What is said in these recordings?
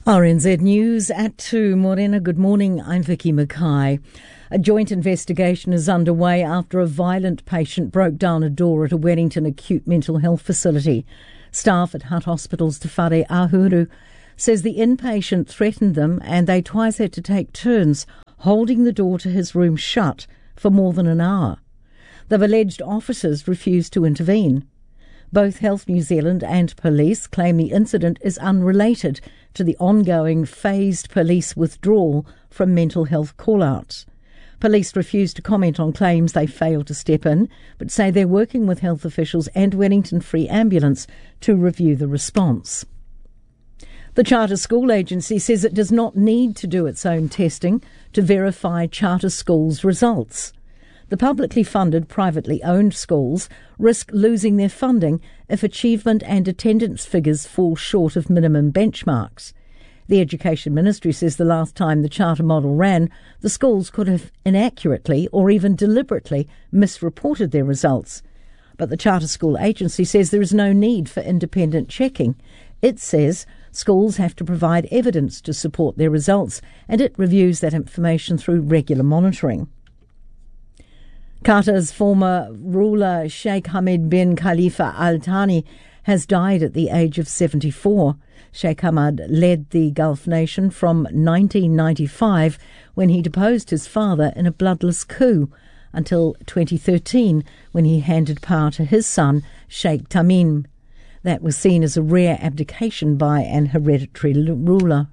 RNZ News at 2. Morena, good morning. I'm Vicky Mackay. A joint investigation is underway after a violent patient broke down a door at a Wellington acute mental health facility. Staff at Hutt Hospital's Te Whare Ahuru says the inpatient threatened them and they twice had to take turns holding the door to his room shut for more than an hour. The alleged officers refused to intervene. Both Health New Zealand and police claim the incident is unrelated to the ongoing phased police withdrawal from mental health call-outs. Police refuse to comment on claims they failed to step in, but say they're working with health officials and Wellington Free Ambulance to review the response. The Charter School Agency says it does not need to do its own testing to verify charter schools' results. The publicly funded, privately owned schools risk losing their funding if achievement and attendance figures fall short of minimum benchmarks. The Education Ministry says the last time the charter model ran, the schools could have inaccurately or even deliberately misreported their results. But the Charter School Agency says there is no need for independent checking. It says schools have to provide evidence to support their results, and it reviews that information through regular monitoring. Qatar's former ruler Sheikh Hamad bin Khalifa Al Thani has died at the age of 74. Sheikh Hamad led the Gulf nation from 1995, when he deposed his father in a bloodless coup, until 2013, when he handed power to his son, Sheikh Tamim. That was seen as a rare abdication by an hereditary ruler.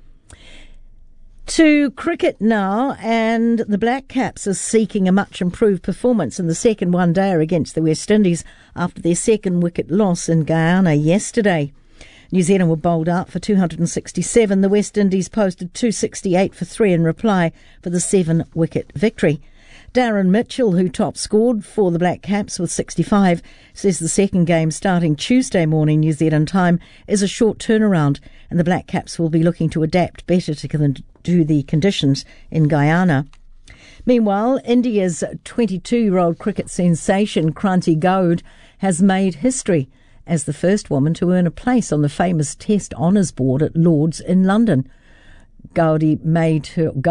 To cricket now, and the Black Caps are seeking a much improved performance in the second one-dayer against the West Indies after their second wicket loss in Guyana yesterday. New Zealand were bowled out for 267. The West Indies posted 268 for 3 in reply for the 7-wicket victory. Darren Mitchell, who top scored for the Black Caps with 65, says the second game starting Tuesday morning New Zealand time is a short turnaround and the Black Caps will be looking to adapt better to the conditions in Guyana. Meanwhile, India's 22-year-old cricket sensation Kranti Gaud has made history as the first woman to earn a place on the famous Test Honours Board at Lord's in London. Gaud made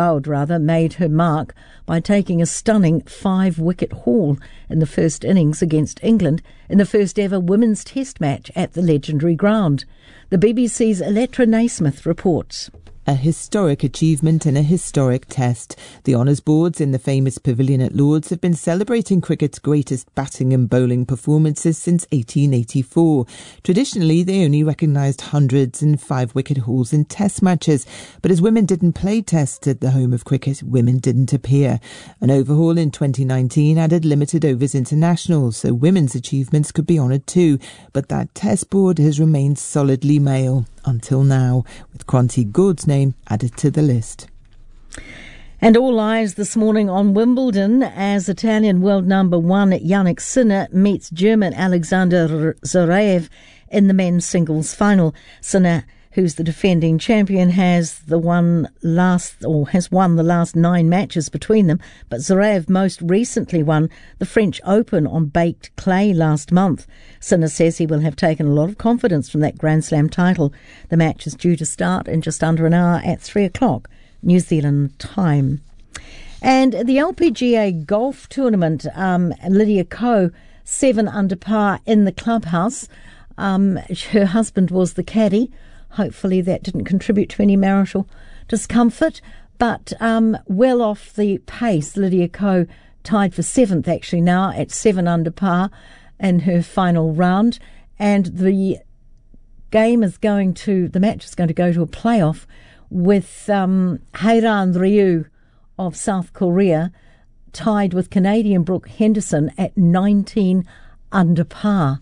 her mark by taking a stunning 5-wicket haul in the first innings against England in the first ever women's test match at the legendary ground. The BBC's Electra Naismith reports. A historic achievement in a historic test. The honours boards in the famous pavilion at Lord's have been celebrating cricket's greatest batting and bowling performances since 1884. Traditionally, they only recognised hundreds and 5-wicket hauls in test matches. But as women didn't play tests at the home of cricket, women didn't appear. An overhaul in 2019 added limited overs internationals, so women's achievements could be honoured too. But that test board has remained solidly male until now, with Kranti Gaud's name added to the list. And all eyes this morning on Wimbledon as Italian world number 1 Jannik Sinner meets German Alexander Zverev in the men's singles final. Sinner, who's the defending champion, has won the last 9 matches between them, but Zverev most recently won the French Open on baked clay last month. Sinner says he will have taken a lot of confidence from that Grand Slam title. The match is due to start in just under an hour at 3 o'clock New Zealand time. And the LPGA golf tournament, Lydia Ko, 7 under par in the clubhouse. Her husband was the caddy. Hopefully that didn't contribute to any marital discomfort, but well off the pace. Lydia Ko tied for 7th actually now at 7 under par in her final round, and the match is going to go to a playoff with Haeran Ryu of South Korea tied with Canadian Brooke Henderson at 19 under par.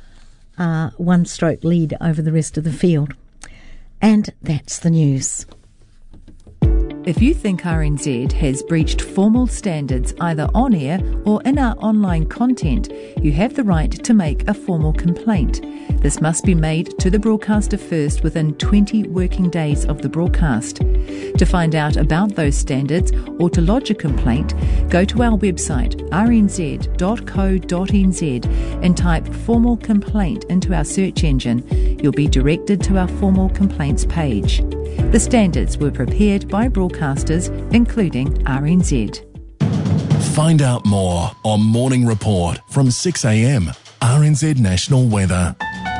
1-stroke lead over the rest of the field. And that's the news. If you think RNZ has breached formal standards either on air or in our online content, you have the right to make a formal complaint. This must be made to the broadcaster first within 20 working days of the broadcast. To find out about those standards or to lodge a complaint, go to our website rnz.co.nz and type formal complaint into our search engine. You'll be directed to our formal complaints page. The standards were prepared by broadcasters, including RNZ. Find out more on Morning Report from 6 a.m. RNZ National Weather.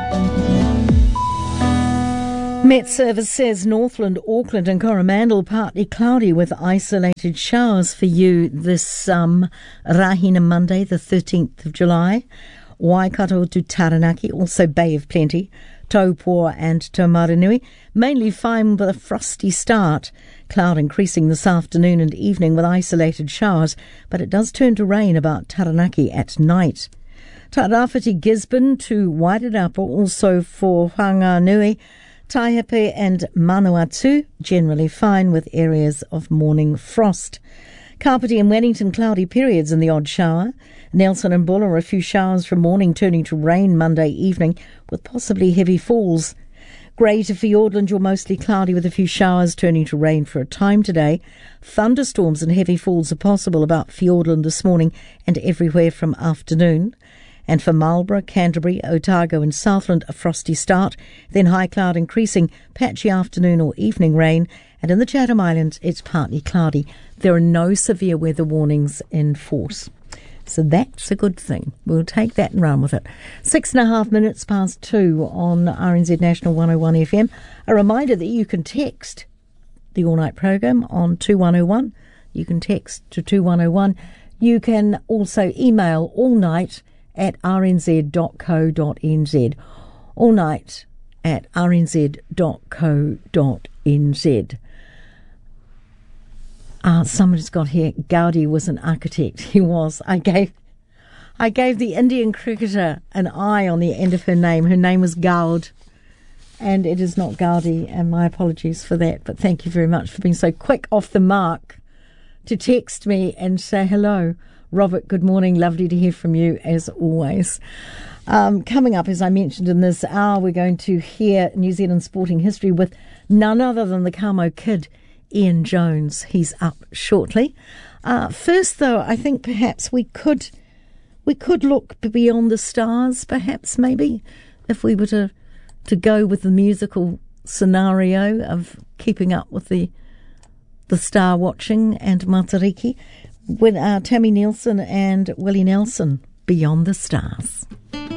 Met Service says Northland, Auckland and Coromandel partly cloudy with isolated showers for you this Rahina Monday, the 13th of July. Waikato to Taranaki, also Bay of Plenty. Taupo and Taumaranui, mainly fine with a frosty start. Cloud increasing this afternoon and evening with isolated showers, but it does turn to rain about Taranaki at night. Tairāwhiti Gisborne to Wairarapa, also for Whanganui, Taihape and Manawatu, generally fine with areas of morning frost. Kapiti and Wellington, cloudy periods and the odd shower. Nelson and Buller, a few showers from morning turning to rain Monday evening with possibly heavy falls. Grey to Fiordland, you're mostly cloudy with a few showers turning to rain for a time today. Thunderstorms and heavy falls are possible about Fiordland this morning and everywhere from afternoon. And for Marlborough, Canterbury, Otago and Southland, a frosty start, then high cloud increasing, patchy afternoon or evening rain, and in the Chatham Islands it's partly cloudy. There are no severe weather warnings in force. So that's a good thing. We'll take that and run with it. 6.5 minutes past 2 on RNZ National 101 FM. A reminder that you can text the All Night program on 2101. You can text to 2101. You can also email allnight@rnz.co.nz. allnight@rnz.co.nz. Somebody's got here, Gaudi was an architect. He was. I gave the Indian cricketer an I on the end of her name. Her name was Gaud, and it is not Gaudi, and my apologies for that. But thank you very much for being so quick off the mark to text me and say hello. Robert, good morning. Lovely to hear from you, as always. Coming up, as I mentioned in this hour, we're going to hear New Zealand sporting history with none other than the Camo Kid, Ian Jones. He's up shortly. First, though, I think perhaps we could look beyond the stars, perhaps, maybe, if we were to go with the musical scenario of keeping up with the star watching and Matariki, with Tammy Nielsen and Willie Nelson, Beyond the Stars.